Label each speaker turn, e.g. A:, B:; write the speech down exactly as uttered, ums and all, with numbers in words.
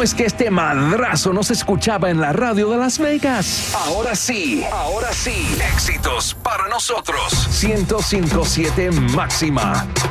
A: ¿Cómo es que este madrazo no se escuchaba en la radio de Las Vegas? Ahora sí, ahora sí. Éxitos para nosotros. ciento cinco punto siete Máxima.